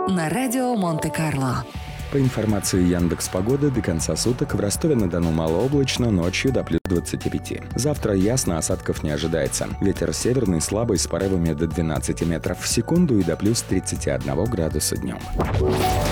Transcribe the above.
на радио Монте-Карло. По информации Яндекс.Погоды, до конца суток в Ростове-на-Дону малооблачно, ночью до плюс 25. Завтра ясно, осадков не ожидается. Ветер северный слабый с порывами до 12 метров в секунду и до плюс 31 градуса днем.